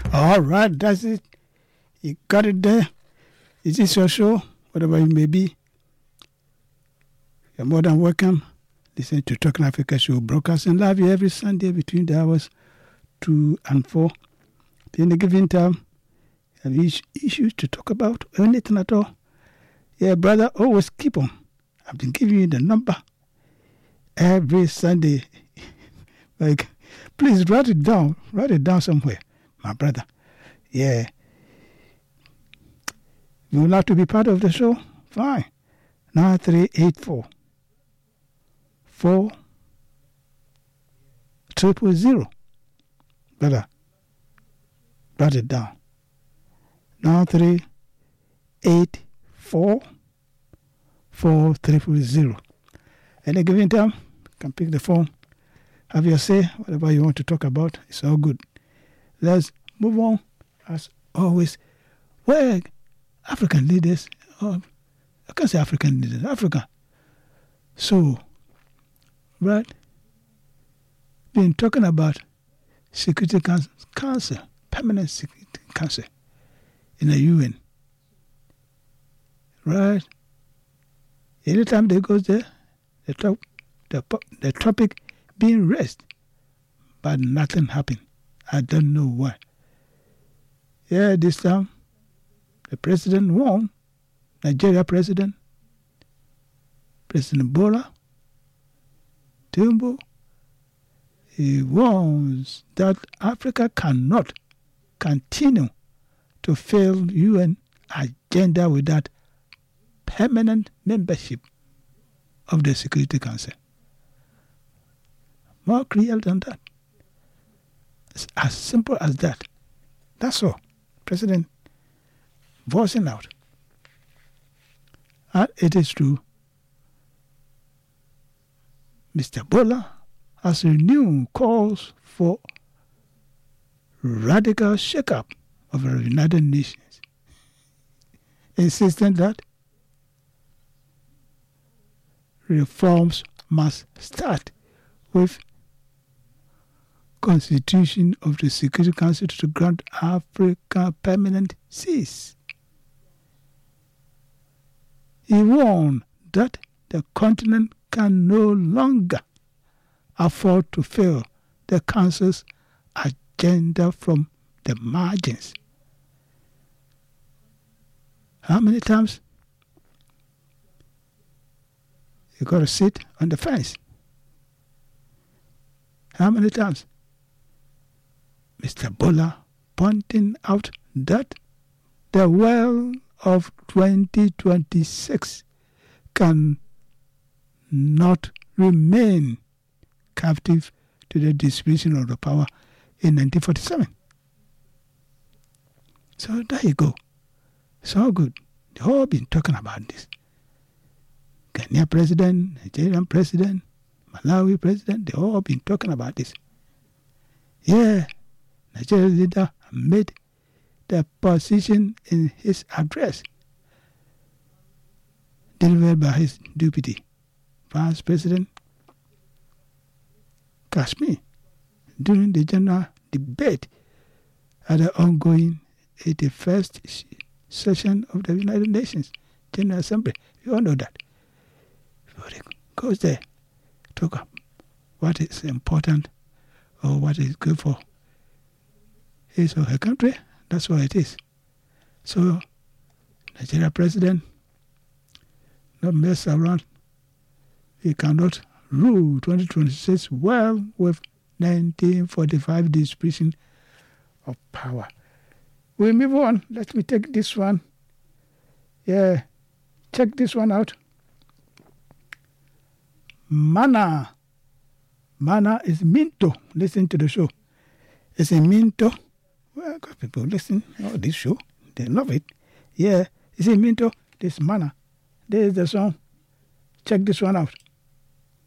All right, that's it. You got it there. Is this your show? Whatever it may be. You're more than welcome. Listen to Talking Africa Show, broadcasting live here every Sunday between the hours 2 and 4. In the given time, have issues to talk about, anything at all? Yeah, brother, always keep on. I've been giving you the number every Sunday. Like, please write it down somewhere, my brother. Yeah. You would like to be part of the show? Fine. 9384 4000. Brother, write it down. 9384 4000. Any given time, you can pick the phone. Have your say, whatever you want to talk about. It's all good. Let's move on. As always, where African leaders, I can't say African leaders, Africa. So, right, been talking about Security Council, Permanent Security Council in the UN. Right? Anytime they go there, the topic being raised, but nothing happened. I don't know why. Yeah, this time, the president won, Nigeria President Bola Tinubu, he warns that Africa cannot continue to fail UN agenda without permanent membership of the Security Council. More clear than that. It's as simple as that. That's all. President voicing out. And it is true. Mr. Bola has renewed calls for radical shake-up of the United Nations, insisting that reforms must start with Constitution of the Security Council to grant Africa permanent seats. He warned that the continent can no longer afford to fail the Council's agenda from the margins. How many times you got to sit on the fence? How many times Mr. Bola pointing out that the well of 2026 can not remain captive to the distribution of the power in 1947. So there you go. It's all good. They've all been talking about this. Ghanaian president, Nigerian president, Malawi president, they've all been talking about this. Yeah, Nigerian leader made the position in his address delivered by his deputy, Vice President Kashmir, during the general debate at the ongoing 81st session of the United Nations General Assembly. You all know that. Everybody goes there, talk about what is important or what is good for his or her country. That's what it is. So, Nigeria president, not mess around. He cannot rule 2026 well with 1945 distribution of power. We move on. Let me take this one. Yeah, check this one out. Mana. Mana is Minto. Listen to the show. It's a Minto. Well, got people listen. Oh, this show. They love it. Yeah, it's a Minto. This Mana. There's the song. Check this one out.